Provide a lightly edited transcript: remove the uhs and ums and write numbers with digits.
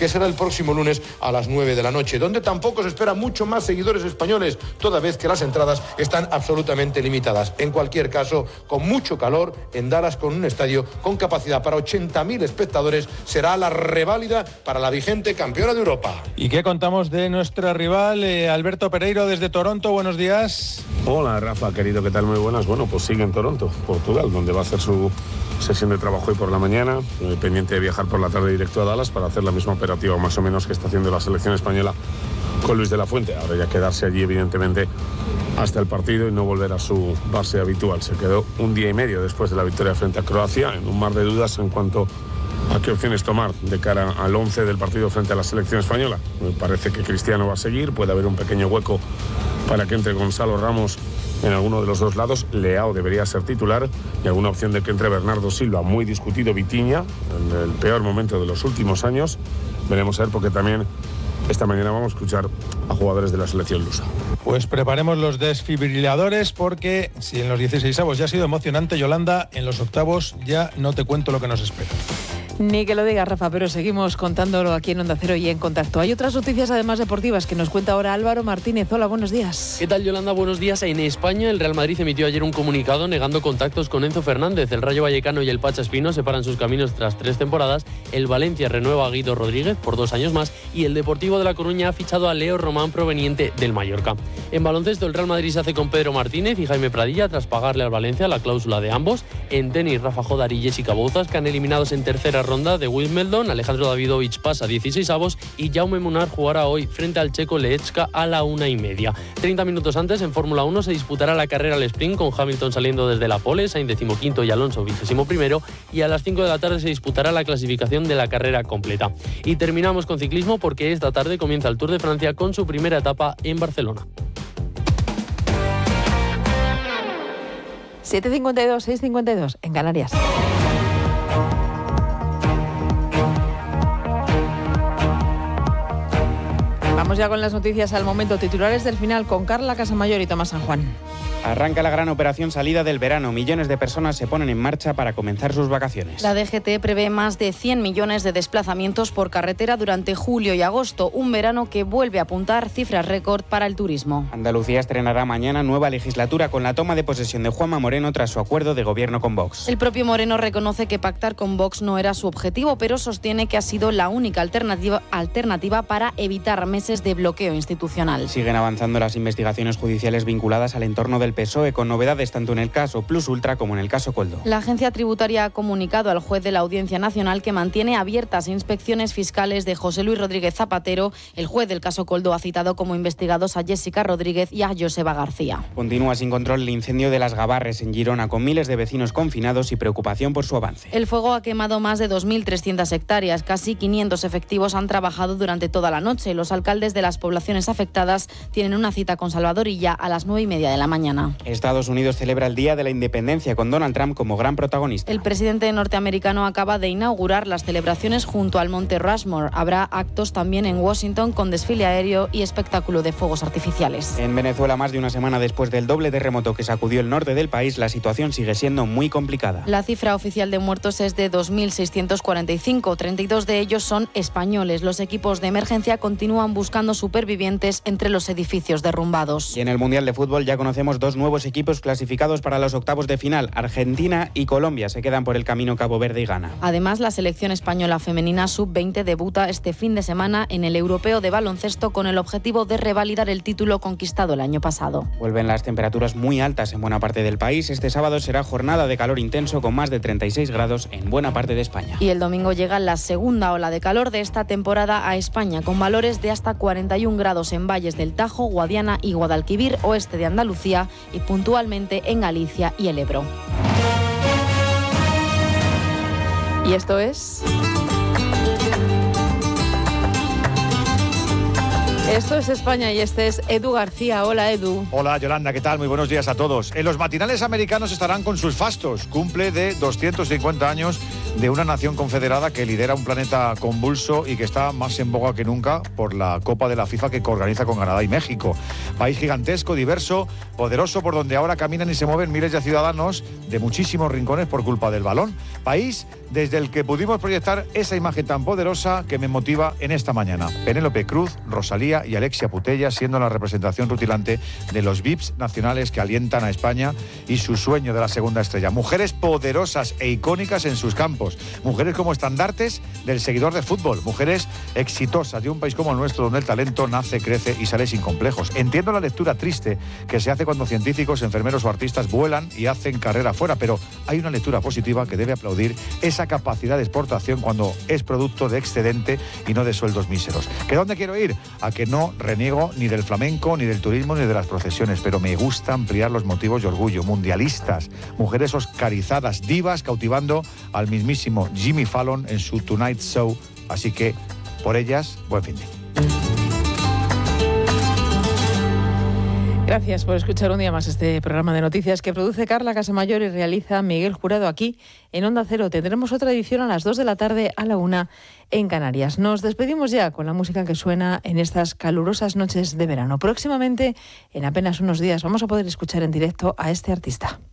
que será el próximo lunes a las 9 de la noche, donde tampoco se espera mucho más seguidores españoles, toda vez que las entradas están absolutamente limitadas. En cualquier caso, con mucho calor, en Dallas, con un estadio con capacidad para 80.000 espectadores, será la reválida para la vigente campeona de Europa. ¿Y qué contamos de nuestra rival, Alberto Pereiro, desde Toronto? Buenos días. Hola, Rafa, querido, ¿qué tal? Muy buenas. Bueno, pues sigue en Toronto, Portugal, donde va a hacer su sesión de trabajo hoy por la mañana, pendiente de viajar por la tarde directo a Dallas para hacer la misma operativa más o menos que está haciendo la selección española con Luis de la Fuente. Ahora ya quedarse allí, evidentemente, hasta el partido y no volver a su base habitual. Se quedó un día y medio después de la victoria frente a Croacia, en un mar de dudas en cuanto a qué opciones tomar de cara al 11 del partido frente a la selección española. Me parece que Cristiano va a seguir, puede haber un pequeño hueco para que entre Gonzalo Ramos en alguno de los dos lados. Leao debería ser titular y alguna opción de que entre Bernardo Silva, muy discutido Vitinha, en el peor momento de los últimos años. Veremos a ver, porque también esta mañana vamos a escuchar a jugadores de la selección lusa. Pues preparemos los desfibriladores, porque si en los 16avos ya ha sido emocionante, Yolanda, en los octavos ya no te cuento lo que nos espera. Ni que lo diga, Rafa, pero seguimos contándolo aquí en Onda Cero y en Contacto. Hay otras noticias además deportivas que nos cuenta ahora Álvaro Martínez. Hola, buenos días. ¿Qué tal, Yolanda? Buenos días. En España, el Real Madrid emitió ayer un comunicado negando contactos con Enzo Fernández. El Rayo Vallecano y el Pacha Espino separan sus caminos tras 3 temporadas. El Valencia renueva a Guido Rodríguez por 2 años más y el Deportivo de La Coruña ha fichado a Leo Román, proveniente del Mallorca. En baloncesto, el Real Madrid se hace con Pedro Martínez y Jaime Pradilla tras pagarle al Valencia la cláusula de ambos. En tenis, Rafa Jodar y Jessica Bouzas quedan eliminados en tercera ronda de Wimbledon. Alejandro Davidovich pasa a 16avos y Jaume Munar jugará hoy frente al checo Lechka a la 1:30. 30 minutos antes, en Fórmula 1 se disputará la carrera al sprint, con Hamilton saliendo desde la pole, Sainz 15º y Alonso 21º, y a las 5 de la tarde se disputará la clasificación de la carrera completa. Y terminamos con ciclismo, porque esta tarde comienza el Tour de Francia con su primera etapa en Barcelona. 7:52, 6:52 en Canarias. Vamos ya con las noticias al momento. Titulares del final con Carla Casamayor y Tomás San Juan. Arranca la gran operación salida del verano. Millones de personas se ponen en marcha para comenzar sus vacaciones. La DGT prevé más de 100 millones de desplazamientos por carretera durante julio y agosto. Un verano que vuelve a apuntar cifras récord para el turismo. Andalucía estrenará mañana nueva legislatura con la toma de posesión de Juanma Moreno tras su acuerdo de gobierno con Vox. El propio Moreno reconoce que pactar con Vox no era su objetivo, pero sostiene que ha sido la única alternativa para evitar meses de bloqueo institucional. Siguen avanzando las investigaciones judiciales vinculadas al entorno del PSOE, con novedades tanto en el caso Plus Ultra como en el caso Koldo. La agencia tributaria ha comunicado al juez de la Audiencia Nacional que mantiene abiertas inspecciones fiscales de José Luis Rodríguez Zapatero. El juez del caso Koldo ha citado como investigados a Jessica Rodríguez y a Joseba García. Continúa sin control el incendio de Las Gavarres en Girona, con miles de vecinos confinados y preocupación por su avance. El fuego ha quemado más de 2.300 hectáreas. Casi 500 efectivos han trabajado durante toda la noche. Los alcaldes de las poblaciones afectadas tienen una cita con Salvador Illa a las 9:30 de la mañana. Estados Unidos celebra el Día de la Independencia con Donald Trump como gran protagonista. El presidente norteamericano acaba de inaugurar las celebraciones junto al Monte Rushmore. Habrá actos también en Washington con desfile aéreo y espectáculo de fuegos artificiales. En Venezuela, más de una semana después del doble terremoto que sacudió el norte del país, la situación sigue siendo muy complicada. La cifra oficial de muertos es de 2.645. 32 de ellos son españoles. Los equipos de emergencia continúan buscando supervivientes entre los edificios derrumbados. Y en el Mundial de Fútbol ya conocemos dos nuevos equipos clasificados para los octavos de final. Argentina y Colombia se quedan por el camino Cabo Verde y Ghana. Además, la selección española femenina sub-20 debuta este fin de semana en el Europeo de Baloncesto con el objetivo de revalidar el título conquistado el año pasado. Vuelven las temperaturas muy altas en buena parte del país. Este sábado será jornada de calor intenso con más de 36 grados en buena parte de España. Y el domingo llega la segunda ola de calor de esta temporada a España, con valores de hasta 41 grados en valles del Tajo, Guadiana y Guadalquivir, oeste de Andalucía, y puntualmente en Galicia y el Ebro. Y esto es... Esto es España y este es Edu García. Hola, Edu. Hola, Yolanda, ¿qué tal? Muy buenos días a todos. En los matinales americanos estarán con sus fastos. Cumple de 250 años de una nación confederada que lidera un planeta convulso y que está más en boga que nunca por la Copa de la FIFA que organiza con Canadá y México. País gigantesco, diverso, poderoso, por donde ahora caminan y se mueven miles de ciudadanos de muchísimos rincones por culpa del balón. País desde el que pudimos proyectar esa imagen tan poderosa que me motiva en esta mañana. Penélope Cruz, Rosalía y Alexia Putellas siendo la representación rutilante de los VIPs nacionales que alientan a España y su sueño de la segunda estrella. Mujeres poderosas e icónicas en sus campos. Mujeres como estandartes del seguidor de fútbol. Mujeres exitosas de un país como el nuestro donde el talento nace, crece y sale sin complejos. Entiendo la lectura triste que se hace cuando científicos, enfermeros o artistas vuelan y hacen carrera fuera, pero hay una lectura positiva que debe aplaudir esa capacidad de exportación cuando es producto de excedente y no de sueldos míseros. ¿Que dónde quiero ir? A que no reniego ni del flamenco, ni del turismo, ni de las procesiones, pero me gusta ampliar los motivos de orgullo. Mundialistas, mujeres oscarizadas, divas, cautivando al mismísimo Jimmy Fallon en su Tonight Show. Así que, por ellas, buen fin de. Gracias por escuchar un día más este programa de noticias que produce Carla Casamayor y realiza Miguel Jurado aquí en Onda Cero. Tendremos otra edición a las 2 de la tarde a la 1 en Canarias. Nos despedimos ya con la música que suena en estas calurosas noches de verano. Próximamente, en apenas unos días, vamos a poder escuchar en directo a este artista.